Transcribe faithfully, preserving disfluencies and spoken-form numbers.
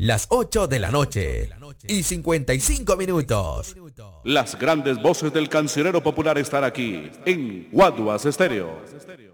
las ocho de la noche y cincuenta y cinco minutos. Las grandes voces del cancionero popular están aquí en Guaduas Estéreo.